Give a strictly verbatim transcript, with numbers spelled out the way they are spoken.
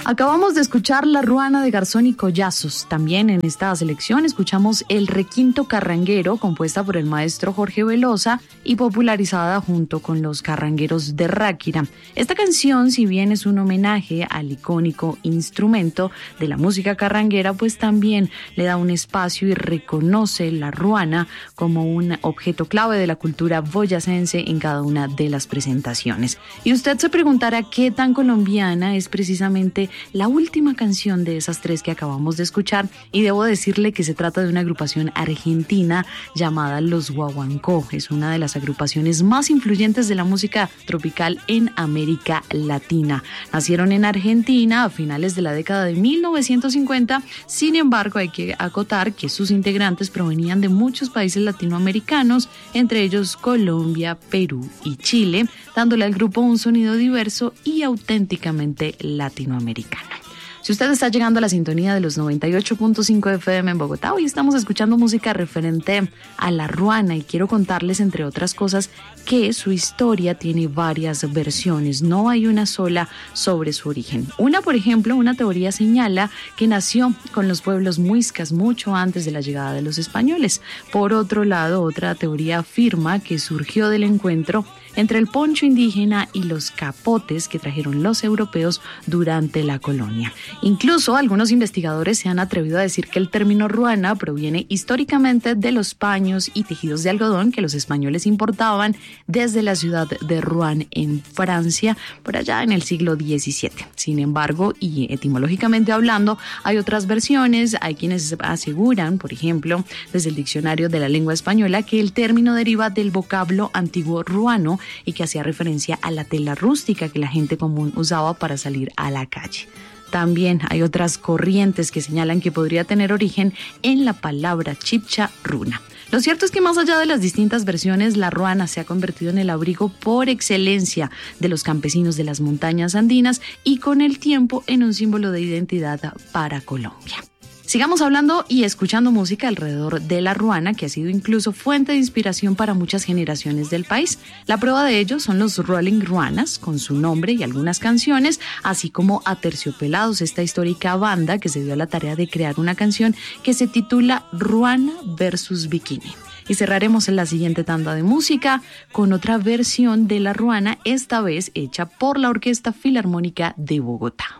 Acabamos de escuchar La Ruana de Garzón y Collazos. También en esta selección escuchamos El Requinto Carranguero, compuesta por el maestro Jorge Velosa y popularizada junto con los carrangueros de Ráquira. Esta canción, si bien es un homenaje al icónico instrumento de la música carranguera, pues también le da un espacio y reconoce la ruana como un objeto clave de la cultura boyacense en cada una de las presentaciones. Y usted se preguntará qué tan colombiana es precisamente la última canción de esas tres que acabamos de escuchar, y debo decirle que se trata de una agrupación argentina llamada Los Guaguancó. Es una de las agrupaciones más influyentes de la música tropical en América Latina. Nacieron en Argentina a finales de la década de mil novecientos cincuenta, sin embargo hay que acotar que sus integrantes provenían de muchos países latinoamericanos, entre ellos Colombia, Perú y Chile, dándole al grupo un sonido diverso y auténticamente latinoamericano. Si usted está llegando a la sintonía de los noventa y ocho punto cinco F M en Bogotá, hoy estamos escuchando música referente a la ruana y quiero contarles, entre otras cosas, que su historia tiene varias versiones, no hay una sola sobre su origen. Una, por ejemplo, una teoría señala que nació con los pueblos muiscas mucho antes de la llegada de los españoles. Por otro lado, otra teoría afirma que surgió del encuentro entre el poncho indígena y los capotes que trajeron los europeos durante la colonia. Incluso algunos investigadores se han atrevido a decir que el término ruana proviene históricamente de los paños y tejidos de algodón que los españoles importaban desde la ciudad de Rouen en Francia por allá en el siglo diecisiete. Sin embargo, y etimológicamente hablando, hay otras versiones. Hay quienes aseguran, por ejemplo, desde el Diccionario de la Lengua Española, que el término deriva del vocablo antiguo ruano y que hacía referencia a la tela rústica que la gente común usaba para salir a la calle. También hay otras corrientes que señalan que podría tener origen en la palabra chipcha runa. Lo cierto es que más allá de las distintas versiones, la ruana se ha convertido en el abrigo por excelencia de los campesinos de las montañas andinas y con el tiempo en un símbolo de identidad para Colombia. Sigamos hablando y escuchando música alrededor de la ruana, que ha sido incluso fuente de inspiración para muchas generaciones del país. La prueba de ello son los Rolling Ruanas, con su nombre y algunas canciones, así como Aterciopelados, esta histórica banda que se dio a la tarea de crear una canción que se titula Ruana versus Bikini. Y cerraremos en la siguiente tanda de música con otra versión de la ruana, esta vez hecha por la Orquesta Filarmónica de Bogotá.